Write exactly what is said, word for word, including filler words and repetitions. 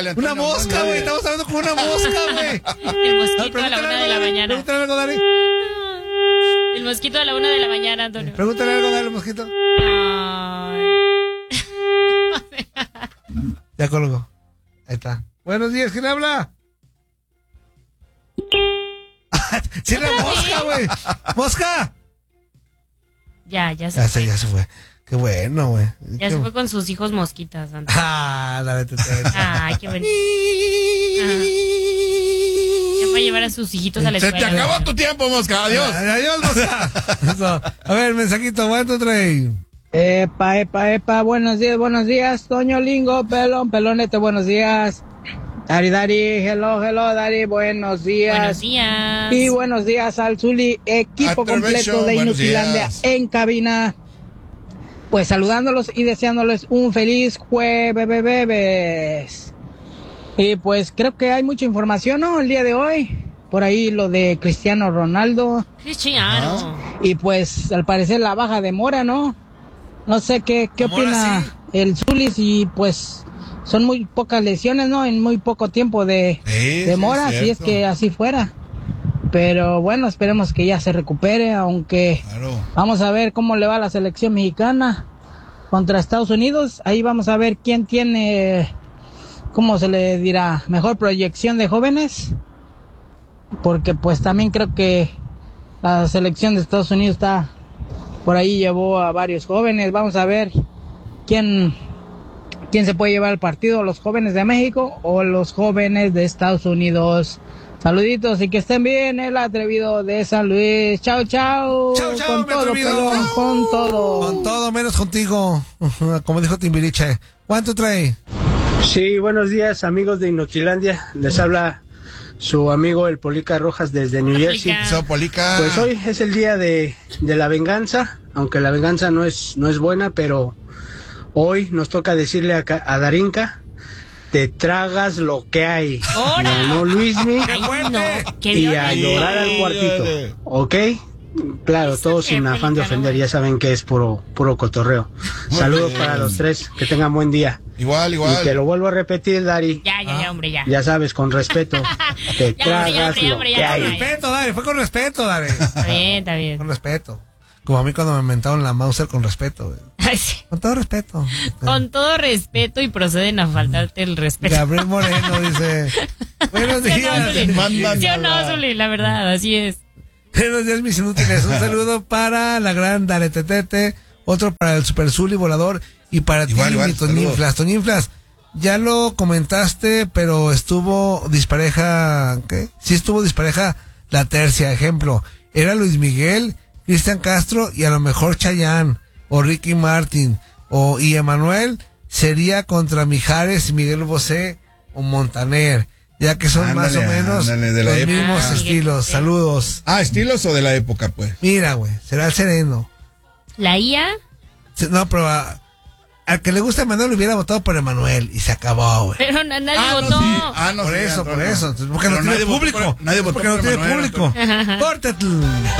Dale, Antonio, una mosca, güey. Estamos hablando con una mosca, güey. El mosquito a la una de la mañana. Pregúntale algo, Dari. El mosquito a la una de la mañana, Antonio. Pregúntale algo, Dari, el mosquito. Ay. Ya colgó. Ahí está. Buenos días, ¿quién habla? Sí, la mosca, güey. ¡Mosca! Ya, ya se Ya fue. se, ya se fue. Qué bueno, güey. Ya Qué... se fue con sus hijos mosquitas, Antonio. Ah, la vete. Ay, qué bonito. Ya fue a llevar a sus hijitos a la Se escuela. te acabó tu tiempo, mosca. Adiós. Adiós, mosca. Eso. A ver, mensajito, ¿cuánto trae? Epa, epa, epa, buenos días, buenos días, Toño Lingo, pelón, pelonete, buenos días. Dari, Dari, hello, hello, Dari, buenos días. Buenos días. Y buenos días al Zuli, equipo Aprovecho, completo de buenos Inutilandia días. en cabina. Pues saludándolos y deseándoles un feliz jueves. Y pues creo que hay mucha información, ¿no? El día de hoy. Por ahí lo de Cristiano Ronaldo. Cristiano. Y pues al parecer la baja de Mora, ¿no? No sé qué, qué Mora, opina sí. el Zulis y pues son muy pocas lesiones, ¿no? En muy poco tiempo de, Sí, de sí, Mora, es si es cierto. que así fuera. Pero bueno, esperemos que ya se recupere, aunque Claro. vamos a ver cómo le va a la selección mexicana contra Estados Unidos. Ahí vamos a ver quién tiene, ¿cómo se le dirá? Mejor proyección de jóvenes. Porque pues también creo que la selección de Estados Unidos está por ahí, llevó a varios jóvenes. Vamos a ver quién quién se puede llevar el partido, los jóvenes de México o los jóvenes de Estados Unidos. Saluditos y que estén bien, el atrevido de San Luis. Chao, chao. Chao, chao, con mi todo, atrevido. pelón, con todo. Con todo menos contigo. Como dijo Timbiriche. ¿Cuánto trae? Sí, buenos días, amigos de Inutilandia. Les habla su amigo el Polica Rojas desde New Jersey. Polica. So, Polica. Pues hoy es el día de, de la venganza, aunque la venganza no es, no es buena, pero hoy nos toca decirle a, Ca- a Darinka, te tragas lo que hay. ¡Hora! Ganó Luismi Ay, no, qué y a violento. llorar al cuartito, ¿ok? Claro, Eso todos qué sin afán de Polica, ofender, no. ya saben que es puro, puro cotorreo. Muy Saludos bien. para los tres, que tengan buen día. Igual, Y te igual. lo vuelvo a repetir, Dari. Ya, ya, ya, hombre, ya. Ya sabes, con respeto, te Ya, tragas hombre, ya, lo hombre, que ya, hay. hombre. Respeto, Dale. Fue con respeto, Dale. Está bien, está bien. Con respeto. Como a mí cuando me inventaron la Mauser con respeto, güey. Ay, sí. Con todo respeto. Con todo respeto y proceden a faltarte el respeto. Gabriel Moreno dice: Buenos ¿Sí o no, días. Zuli? Mandan ¿Sí o a no, la- Zuli? La verdad, así es. Buenos días, mis inútiles. Un saludo para la gran Dale Tetete, otro para el Super Zuli Volador y para Igual, ti, igual, mi Toñinflas. Toñinflas, ya lo comentaste, pero estuvo dispareja, ¿qué? Sí estuvo dispareja la tercia, ejemplo. Era Luis Miguel, Cristian Castro y a lo mejor Chayanne, o Ricky Martin, o y Emanuel sería contra Mijares, Miguel Bosé o Montaner, ya que son Ándale, más o menos ándale, de la los época. mismos Ah, estilos. sí. Saludos. Ah, estilos o de la época, pues. Mira, güey, será el sereno. La I A, Se- No, pero a- al que le gusta Emanuel hubiera votado por Emanuel y se acabó, güey. pero na- nadie Ah, no, votó. sí. Ah, no, por sí, eso, Antonio. por eso. Entonces, porque Pero no tiene nadie votó público. por- nadie votó porque no por tiene Emanuel, público. Córtate.